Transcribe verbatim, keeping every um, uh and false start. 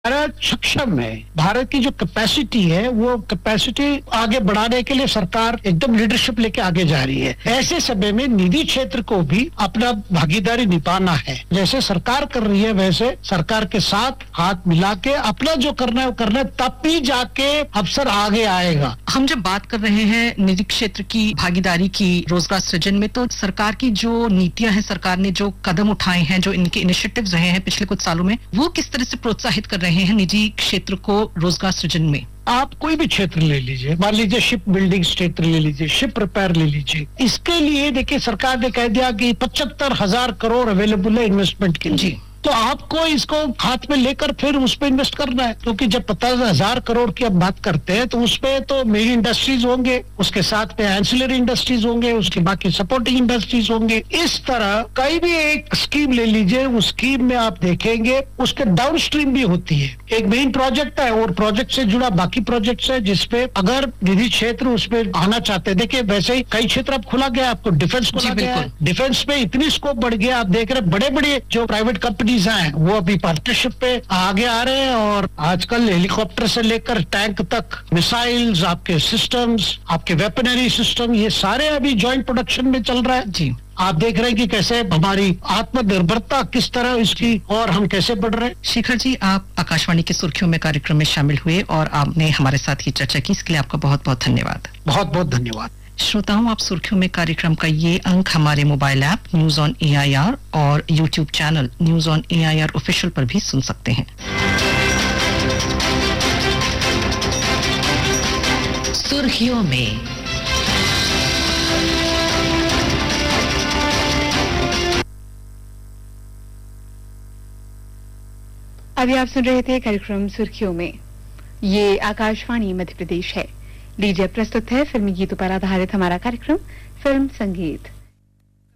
भारत सक्षम है। भारत की जो कैपेसिटी है वो कैपेसिटी आगे बढ़ाने के लिए सरकार एकदम लीडरशिप लेके आगे जा रही है। ऐसे समय में निजी क्षेत्र को भी अपना भागीदारी निभाना है। जैसे सरकार कर रही है वैसे सरकार के साथ हाथ मिला के अपना जो करना है वो करना है, तब भी जाके अवसर आगे आएगा। हम जब बात कर रहे हैं निजी क्षेत्र की भागीदारी की रोजगार सृजन में, तो सरकार की जो नीतियां हैं, सरकार ने जो कदम उठाए हैं, जो इनके इनिशिएटिव्स रहे हैं पिछले कुछ सालों में, वो किस तरह से प्रोत्साहित कर रहे हैं निजी क्षेत्र को रोजगार सृजन में? आप कोई भी क्षेत्र ले लीजिए, मान लीजिए शिप बिल्डिंग क्षेत्र ले लीजिए, शिप रिपेयर ले लीजिए। इसके लिए देखिए सरकार ने कह दिया कि पचहत्तर हजार करोड़ अवेलेबल है इन्वेस्टमेंट के लिए। तो आपको इसको हाथ में लेकर फिर उस पर इन्वेस्ट करना है, क्योंकि जब पचास हजार करोड़ की अब बात करते हैं तो उसपे तो मेरी इंडस्ट्रीज होंगे, उसके साथ में एंसिलरी इंडस्ट्रीज होंगे, उसके बाकी सपोर्टिंग इंडस्ट्रीज होंगे। इस तरह कई भी एक स्कीम ले लीजिए, उस स्कीम में आप देखेंगे उसके डाउन स्ट्रीम भी होती है। एक मेन प्रोजेक्ट है और प्रोजेक्ट से जुड़ा बाकी प्रोजेक्ट्स है, जिसपे अगर निजी क्षेत्र उसपे आना चाहते हैं। देखिए वैसे ही कई क्षेत्र अब खुला गया, आपको डिफेंस खुला गया, डिफेंस में इतनी स्कोप बढ़ गया। आप देख रहे बड़े बड़े जो प्राइवेट कंपनी हैं वो अभी पार्टनरशिप पे आगे आ रहे हैं, और आजकल हेलीकॉप्टर से लेकर टैंक तक मिसाइल्स, आपके सिस्टम्स, आपके वेपनरी सिस्टम, ये सारे अभी जॉइंट प्रोडक्शन में चल रहा है। जी आप देख रहे हैं कि कैसे हमारी आत्मनिर्भरता किस तरह इसकी और हम कैसे बढ़ रहे हैं। शेखर जी, आप आकाशवाणी की सुर्खियों में कार्यक्रम में शामिल हुए और आपने हमारे साथ ये चर्चा की, इसके लिए आपका बहुत बहुत धन्यवाद। बहुत बहुत धन्यवाद। श्रोताओं, आप सुर्खियों में कार्यक्रम का ये अंक हमारे mobile app news on A I R और YouTube channel news on A I R official पर भी सुन सकते हैं। सुर्खियों में अभी आप सुन रहे थे कार्यक्रम सुर्खियों में। ये आकाशवाणी मध्य प्रदेश है। लीजिए प्रस्तुत है फिल्मी गीतों पर आधारित हमारा कार्यक्रम फिल्म संगीत।